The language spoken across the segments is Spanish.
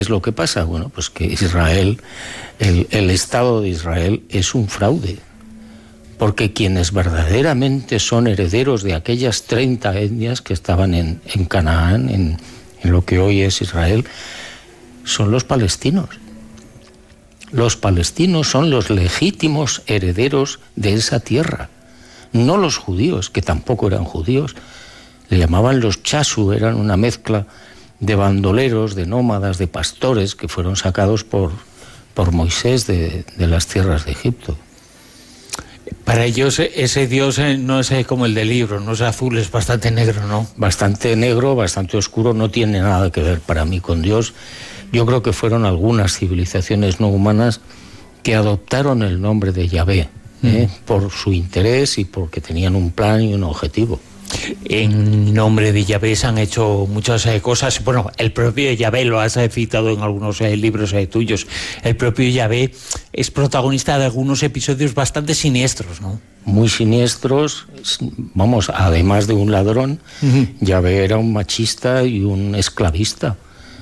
es lo que pasa? Bueno, pues que Israel, el Estado de Israel es un fraude. Porque quienes verdaderamente son herederos de aquellas 30 etnias que estaban en Canaán, en lo que hoy es Israel, son los palestinos. Los palestinos son los legítimos herederos de esa tierra, no los judíos, que tampoco eran judíos. Le llamaban los chasu, eran una mezcla de bandoleros, de nómadas, de pastores que fueron sacados por Moisés de las tierras de Egipto. Para ellos ese Dios no es como el del libro, no es azul, es bastante negro, ¿no? Bastante negro, bastante oscuro, no tiene nada que ver para mí con Dios. Yo creo que fueron algunas civilizaciones no humanas que adoptaron el nombre de Yahvé, por su interés y porque tenían un plan y un objetivo. En nombre de Yahvé se han hecho muchas cosas. Bueno, el propio Yahvé, lo has citado en algunos libros tuyos, el propio Yahvé es protagonista de algunos episodios bastante siniestros, ¿no? Muy siniestros, vamos, además de un ladrón, Yahvé era un machista y un esclavista.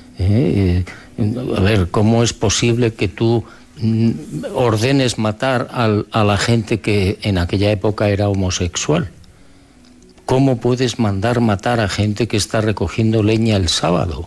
A ver, ¿cómo es posible que tú ordenes matar a la gente que en aquella época era homosexual? ¿Cómo puedes mandar matar a gente que está recogiendo leña el sábado?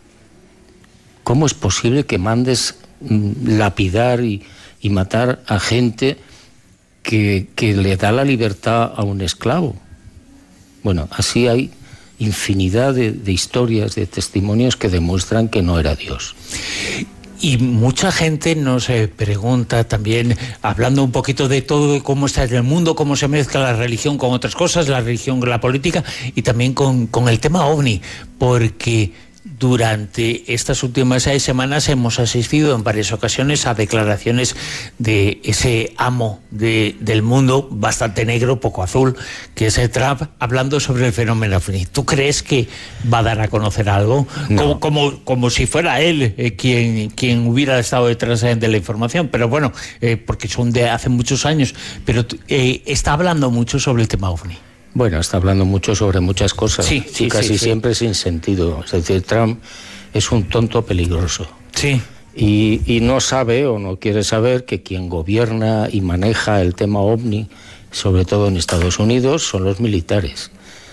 ¿Cómo es posible que mandes lapidar y matar a gente que le da la libertad a un esclavo? Bueno, así hay infinidad de historias, de testimonios que demuestran que no era Dios. Y mucha gente nos pregunta también, hablando un poquito de todo, de cómo está en el mundo, cómo se mezcla la religión con otras cosas, la religión con la política, y también con el tema OVNI, porque durante estas últimas 6 semanas hemos asistido en varias ocasiones a declaraciones de ese amo del mundo, bastante negro, poco azul, que es Trump, hablando sobre el fenómeno OVNI. ¿Tú crees que va a dar a conocer algo? No. Como si fuera él quien hubiera estado detrás de la información, pero bueno, porque son de hace muchos años, pero está hablando mucho sobre el tema OVNI. Bueno, está hablando mucho sobre muchas cosas, y casi siempre sin sentido. Es decir, Trump es un tonto peligroso. Sí. Y no sabe o no quiere saber que quien gobierna y maneja el tema OVNI, sobre todo en Estados Unidos, son los militares.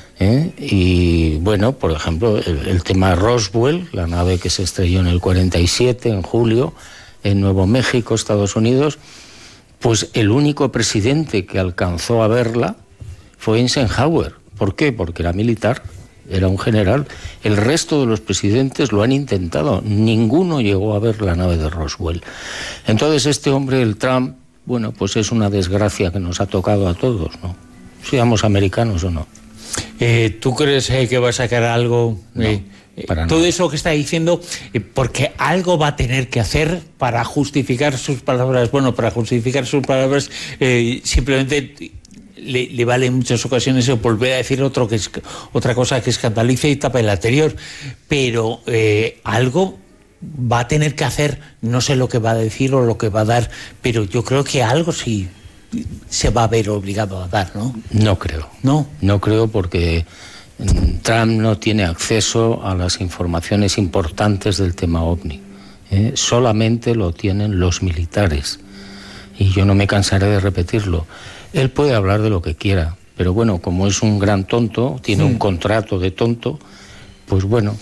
Y bueno, por ejemplo, el tema Roswell, la nave que se estrelló en el 47, en julio, en Nuevo México, Estados Unidos, pues el único presidente que alcanzó a verla fue Eisenhower. ¿Por qué? Porque era militar, era un general. El resto de los presidentes lo han intentado. Ninguno llegó a ver la nave de Roswell. Entonces este hombre, el Trump, bueno, pues es una desgracia que nos ha tocado a todos, ¿no? Seamos americanos o no. ¿Tú crees que va a sacar algo? No, para todo nada. eso que está diciendo, porque algo va a tener que hacer para justificar sus palabras. Bueno, para justificar sus palabras simplemente le vale en muchas ocasiones volver a decir otra cosa que escandalice y tapa el anterior, pero algo va a tener que hacer. No sé lo que va a decir o lo que va a dar, pero yo creo que algo sí se va a ver obligado a dar, ¿no? No creo. No creo, porque Trump no tiene acceso a las informaciones importantes del tema OVNI. Solamente lo tienen los militares. Y yo no me cansaré de repetirlo. Él puede hablar de lo que quiera, pero bueno, como es un gran tonto, tiene un contrato de tonto, pues bueno.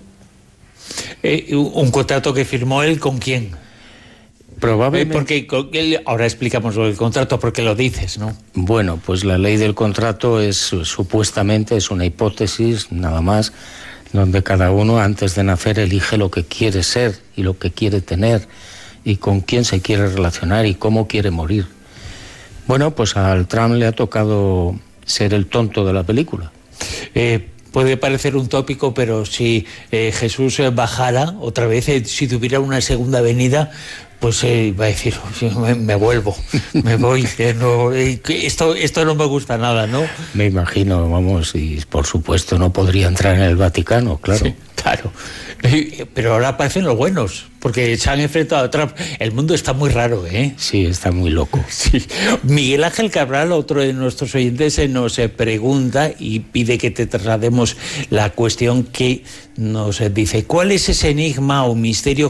¿Un contrato que firmó él con quién? Probablemente. Porque ahora explicamos lo del contrato, porque lo dices, ¿no? Bueno, pues la ley del contrato supuestamente es una hipótesis, nada más, donde cada uno antes de nacer elige lo que quiere ser y lo que quiere tener y con quién se quiere relacionar y cómo quiere morir. Bueno, pues al Trump le ha tocado ser el tonto de la película. Puede parecer un tópico, pero si Jesús bajara otra vez, si tuviera una segunda venida, Pues iba a decir, me vuelvo, me voy, esto no me gusta nada, ¿no? Me imagino, vamos, y por supuesto no podría entrar en el Vaticano, claro. Sí, claro. Pero ahora aparecen los buenos, porque se han enfrentado a Trump. El mundo está muy raro, ¿eh? Sí, está muy loco. Sí. Miguel Ángel Cabral, otro de nuestros oyentes, nos pregunta y pide que te traslademos la cuestión que nos dice: ¿cuál es ese enigma o misterio